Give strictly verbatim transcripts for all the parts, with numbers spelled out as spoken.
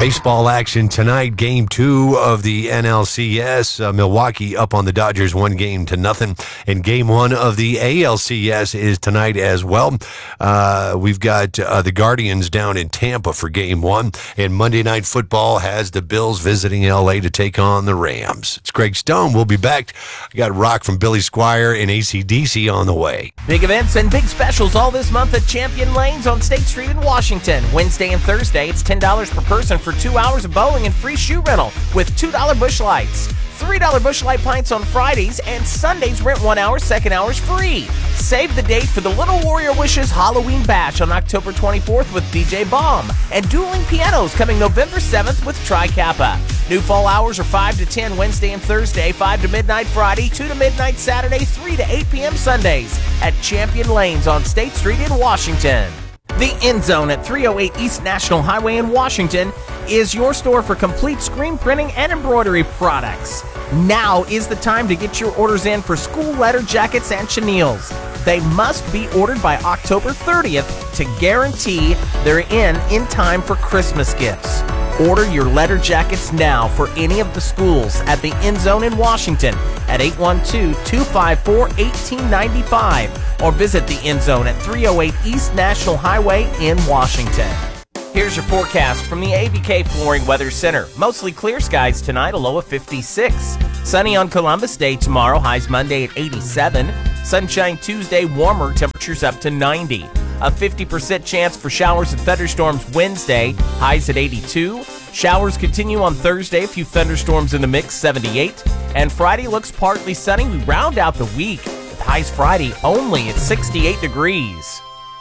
Baseball action tonight, game two of the N L C S. Uh, Milwaukee up on the Dodgers one game to nothing. And game one of the A L C S is tonight as well. Uh, we've got uh, the Guardians down in Tampa for game one. And Monday Night Football has the Bills visiting L A to take on the Rams. It's Greg Stone. We'll be back. I got rock from Billy Squire and A C D C on the way. Big events and big specials all this month at Champion Lanes on State Street in Washington. Wednesday and Thursday, it's ten dollars per person for two hours of bowling and free shoe rental with two dollar Busch Lights. three dollar Busch Light pints on Fridays, and Sundays rent one hour, second hour's free. Save the date for the Little Warrior Wishes Halloween Bash on October twenty-fourth with D J Bomb. And Dueling Pianos coming November seventh with Tri Kappa. New fall hours are five to ten Wednesday and Thursday, five to midnight Friday, two to midnight Saturday, three to eight p.m. Sundays at Champion Lanes on State Street in Washington. The End Zone at three oh eight East National Highway in Washington is your store for complete screen printing and embroidery products. Now is the time to get your orders in for school letter jackets and chenilles. They must be ordered by October thirtieth to guarantee they're in in time for Christmas gifts. Order your letter jackets now for any of the schools at the End Zone in Washington at eight one two, two five four, one eight nine five or visit the End Zone at three oh eight East National Highway in Washington. Here's your forecast from the A B K Flooring Weather Center. Mostly clear skies tonight, a low of fifty-six. Sunny on Columbus Day tomorrow, highs Monday at eighty-seven. Sunshine Tuesday, warmer, temperatures up to ninety. A fifty percent chance for showers and thunderstorms Wednesday, highs at eighty-two. Showers continue on Thursday, a few thunderstorms in the mix, seventy-eight. And Friday looks partly sunny. We round out the week with highs Friday only at sixty-eight degrees.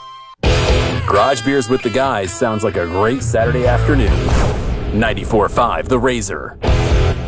Garage Beers with the Guys sounds like a great Saturday afternoon. ninety-four point five The Razor.